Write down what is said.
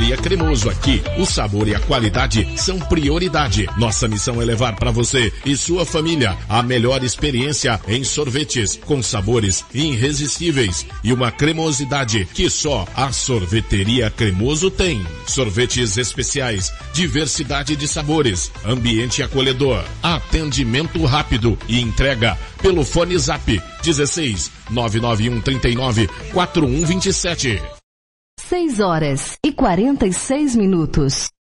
Sorveteria Cremoso. Aqui, o sabor e a qualidade são prioridade. Nossa missão é levar para você e sua família a melhor experiência em sorvetes, com sabores irresistíveis e uma cremosidade que só a Sorveteria Cremoso tem. Sorvetes especiais, diversidade de sabores, ambiente acolhedor, atendimento rápido e entrega pelo fone Zap 16 991 39 4127. 6 horas e 46 minutos.